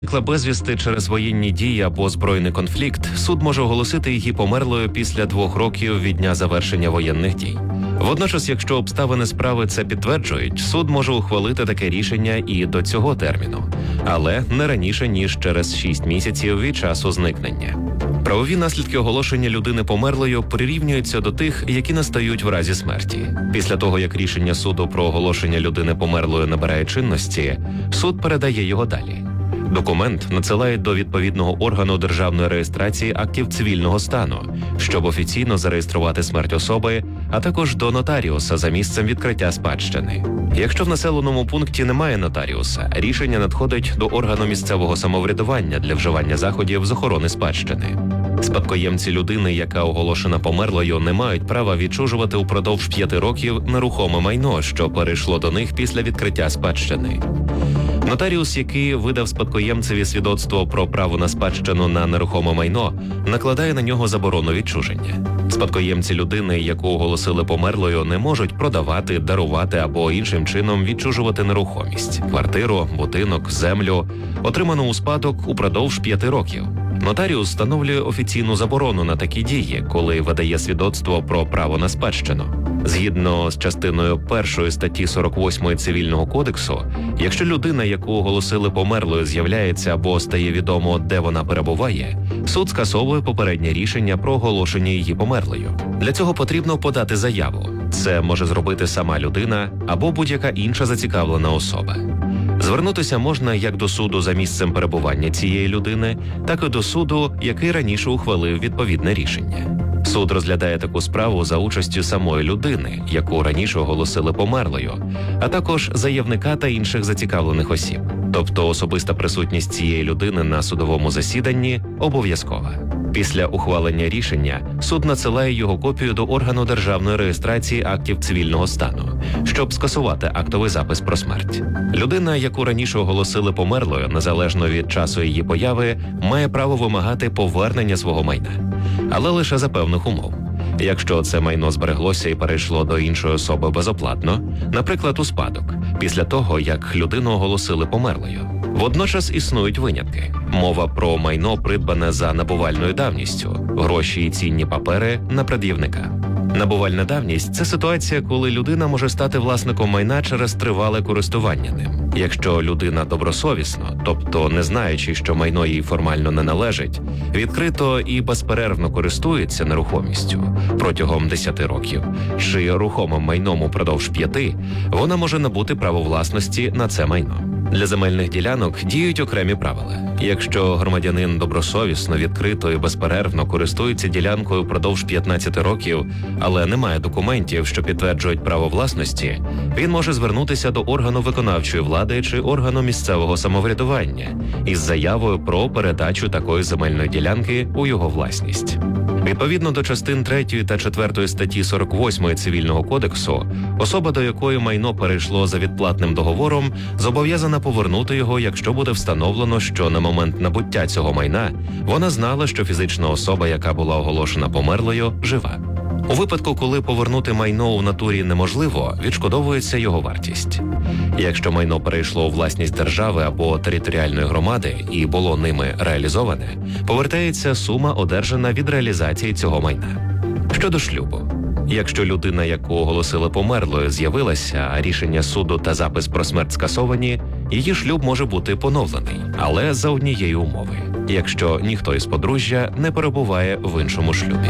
безвісти через воєнні дії або збройний конфлікт, суд може оголосити її померлою після 2 років від дня завершення воєнних дій. Водночас, якщо обставини справи це підтверджують, суд може ухвалити таке рішення і до цього терміну, але не раніше, ніж через 6 місяців від часу зникнення. Правові наслідки оголошення людини померлою прирівнюються до тих, які настають в разі смерті. Після того, як рішення суду про оголошення людини померлою набирає чинності, суд передає його далі. Документ надсилають до відповідного органу державної реєстрації актів цивільного стану, щоб офіційно зареєструвати смерть особи, а також до нотаріуса за місцем відкриття спадщини. Якщо в населеному пункті немає нотаріуса, рішення надходить до органу місцевого самоврядування для вживання заходів з охорони спадщини. Спадкоємці людини, яка оголошена померлою, не мають права відчужувати упродовж 5 років нерухоме майно, що перейшло до них після відкриття спадщини. Нотаріус, який видав спадкоємцеві свідоцтво про право на спадщину на нерухоме майно, накладає на нього заборону відчуження. Спадкоємці людини, яку оголосили померлою, не можуть продавати, дарувати або іншим чином відчужувати нерухомість – квартиру, будинок, землю, отриману у спадок упродовж 5 років. Нотаріус встановлює офіційну заборону на такі дії, коли видає свідоцтво про право на спадщину. Згідно з частиною 1 статті 48 Цивільного кодексу, якщо людина, яку оголосили померлою, з'являється або стає відомо, де вона перебуває, суд скасовує попереднє рішення про оголошення її померлою. Для цього потрібно подати заяву. Це може зробити сама людина або будь-яка інша зацікавлена особа. Звернутися можна як до суду за місцем перебування цієї людини, так і до суду, який раніше ухвалив відповідне рішення. Суд розглядає таку справу за участю самої людини, яку раніше оголосили померлою, а також заявника та інших зацікавлених осіб. Тобто особиста присутність цієї людини на судовому засіданні обов'язкова. Після ухвалення рішення суд надсилає його копію до органу державної реєстрації актів цивільного стану, щоб скасувати актовий запис про смерть. Людина, яку раніше оголосили померлою, незалежно від часу її появи, має право вимагати повернення свого майна, але лише за певних умов. Якщо це майно збереглося і перейшло до іншої особи безоплатно, наприклад, у спадок, після того, як людину оголосили померлою. Водночас існують винятки. Мова про майно, придбане за набувальною давністю, гроші і цінні папери на пред'явника. Набувальна давність – це ситуація, коли людина може стати власником майна через тривале користування ним. Якщо людина добросовісно, тобто не знаючи, що майно їй формально не належить, відкрито і безперервно користується нерухомістю протягом 10 років, чи рухомим майном упродовж 5, вона може набути право власності на це майно. Для земельних ділянок діють окремі правила. Якщо громадянин добросовісно, відкрито і безперервно користується ділянкою впродовж 15 років, але не має документів, що підтверджують право власності, він може звернутися до органу виконавчої влади чи органу місцевого самоврядування із заявою про передачу такої земельної ділянки у його власність. Відповідно до частин 3 та 4 статті 48 Цивільного кодексу, особа, до якої майно перейшло за відплатним договором, зобов'язана повернути його, якщо буде встановлено, що на момент набуття цього майна вона знала, що фізична особа, яка була оголошена померлою, жива. У випадку, коли повернути майно у натурі неможливо, відшкодовується його вартість. Якщо майно перейшло у власність держави або територіальної громади і було ними реалізоване, повертається сума, одержана від реалізації цього майна. Щодо шлюбу. Якщо людина, яку оголосили померлою, з'явилася, а рішення суду та запис про смерть скасовані, її шлюб може бути поновлений, але за однієї умови, якщо ніхто із подружжя не перебуває в іншому шлюбі.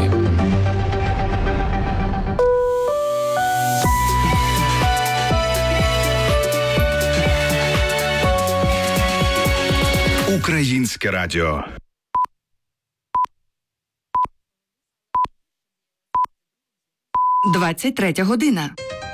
Українське радіо. – 23 година.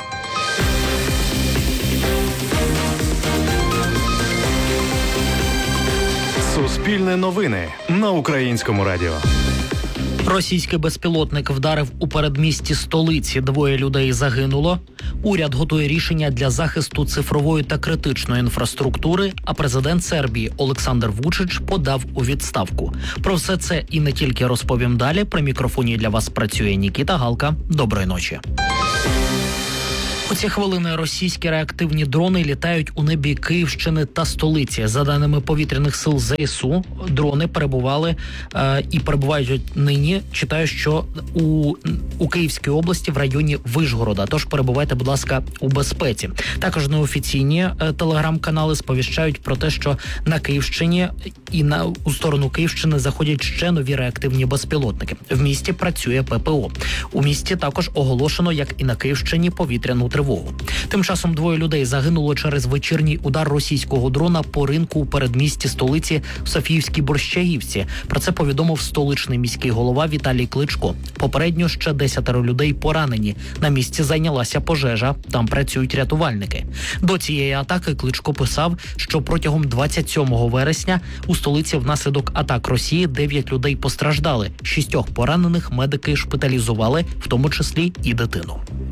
Суспільне новини на Українському радіо. Російський безпілотник вдарив у передмісті столиці. 2 людей загинуло. Уряд готує рішення для захисту цифрової та критичної інфраструктури, а президент Сербії Олександр Вучич подав у відставку. Про все це і не тільки розповім далі. При мікрофоні для вас працює Нікіта Галка. Доброї ночі. У ці хвилини російські реактивні дрони літають у небі Київщини та столиці. За даними повітряних сил ЗСУ, дрони перебували і перебувають нині. Читаю, що у Київській області в районі Вишгорода. Тож перебувайте, будь ласка, у безпеці. Також неофіційні телеграм-канали сповіщають про те, що на Київщині і у сторону Київщини заходять ще нові реактивні безпілотники. В місті працює ППО. У місті також оголошено, як і на Київщині, повітряну тривогу. Тим часом 2 людей загинуло через вечірній удар російського дрона по ринку у передмісті столиці Софіївській Борщагівці. Про це повідомив столичний міський голова Віталій Кличко. Попередньо ще 10 людей поранені. На місці зайнялася пожежа, там працюють рятувальники. До цієї атаки Кличко писав, що протягом 27 вересня у столиці внаслідок атак Росії 9 людей постраждали. 6 поранених медики шпиталізували, в тому числі і дитину.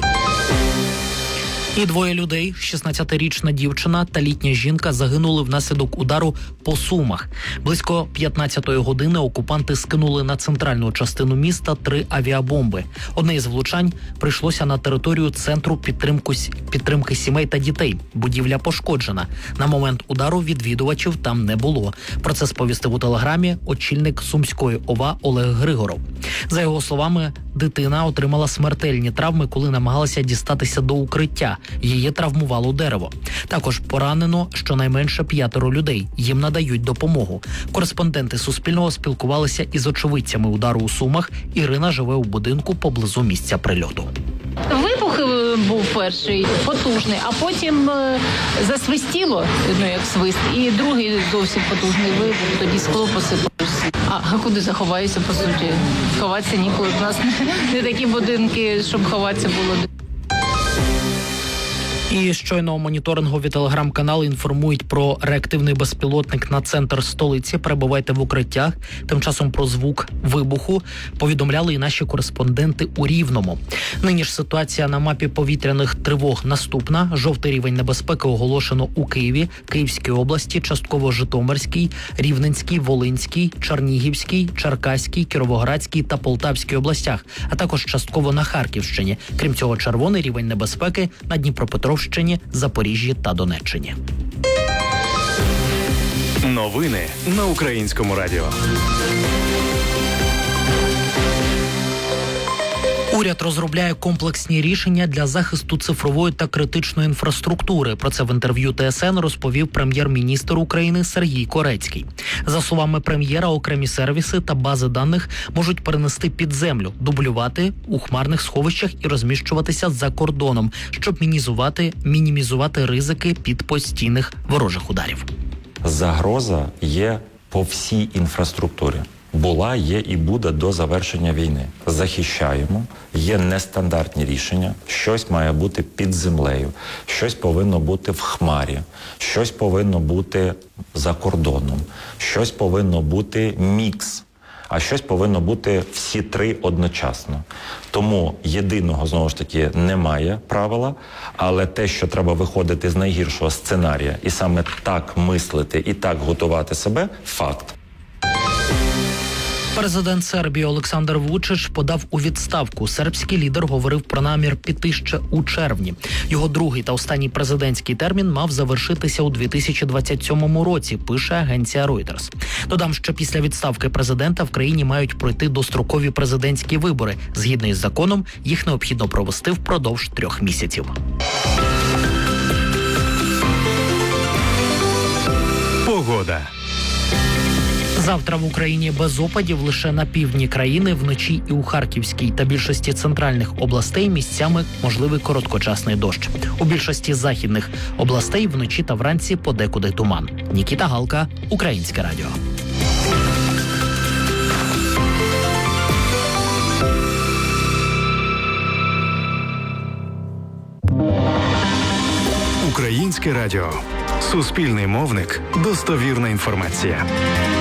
І 2 людей, 16-річна дівчина та літня жінка, загинули внаслідок удару по Сумах. Близько 15-ї години окупанти скинули на центральну частину міста 3 авіабомби. Одне із влучань прийшлося на територію центру підтримки сімей та дітей. Будівля пошкоджена. На момент удару відвідувачів там не було. Про це сповістив у телеграмі очільник Сумської ОВА Олег Григоров. За його словами, дитина отримала смертельні травми, коли намагалася дістатися до укриття. Її травмувало дерево. Також поранено щонайменше 5 людей. Їм надають допомогу. Кореспонденти Суспільного спілкувалися із очевидцями удару у Сумах. Ірина живе у будинку поблизу місця прильоту. Вибух був перший, потужний, а потім засвистіло, як свист, і другий зовсім потужний вибух, тоді скло посипалося. А куди заховаюся, по суті? Ховатися ніколи. У нас не такі будинки, щоб ховатися було. І щойно моніторингові телеграм-канали інформують про реактивний безпілотник на центр столиці. Перебувайте в укриттях. Тим часом про звук вибуху повідомляли і наші кореспонденти у Рівному. Нині ж ситуація на мапі повітряних тривог наступна. Жовтий рівень небезпеки оголошено у Києві, Київській області, частково Житомирській, Рівненській, Волинській, Чернігівській, Черкаській, Кіровоградській та Полтавській областях, а також частково на Харківщині. Крім цього, червоний рівень небезпеки на Дніпропетровщині, Запоріжжі та Донеччині. Новини на Українському радіо. Уряд розробляє комплексні рішення для захисту цифрової та критичної інфраструктури. Про це в інтерв'ю ТСН розповів прем'єр-міністр України Сергій Корецький. За словами прем'єра, окремі сервіси та бази даних можуть перенести під землю, дублювати у хмарних сховищах і розміщуватися за кордоном, щоб мінімізувати ризики від постійних ворожих ударів. Загроза є по всій інфраструктурі. Була, є і буде до завершення війни. Захищаємо, є нестандартні рішення, щось має бути під землею, щось повинно бути в хмарі, щось повинно бути за кордоном, щось повинно бути мікс, а щось повинно бути всі 3 одночасно. Тому єдиного, знову ж таки, немає правила, але те, що треба виходити з найгіршого сценарія і саме так мислити і так готувати себе – факт. Президент Сербії Олександр Вучич подав у відставку. Сербський лідер говорив про намір піти ще у червні. Його другий та останній президентський термін мав завершитися у 2027 році, пише агенція Reuters. Додам, що після відставки президента в країні мають пройти дострокові президентські вибори. Згідно із законом, їх необхідно провести впродовж 3 місяців. Погода. Завтра в Україні без опадів, лише на півдні країни, вночі і у Харківській та більшості центральних областей місцями можливий короткочасний дощ. У більшості західних областей вночі та вранці подекуди туман. Нікіта Галка, Українське радіо. Українське радіо. Суспільний мовник. Достовірна інформація.